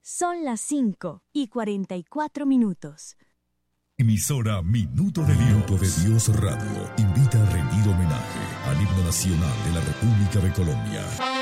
Son las 5:44. Emisora Minuto de Dios Radio invita a rendir homenaje al himno nacional de la República de Colombia.